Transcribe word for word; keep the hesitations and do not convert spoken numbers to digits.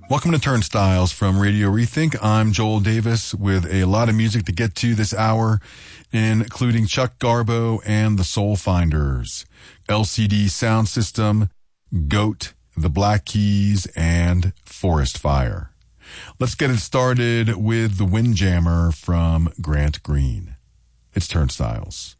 Welcome to Turnstiles from Radio Rethink. I'm Joel Davis with a lot of music to get to this hour, including Chuck Garbo and the Soul Finders, L C D Sound System, Goat, The Black Keys, and Forest Fire. Let's get it started with The Windjammer from Grant Green. It's Turnstiles.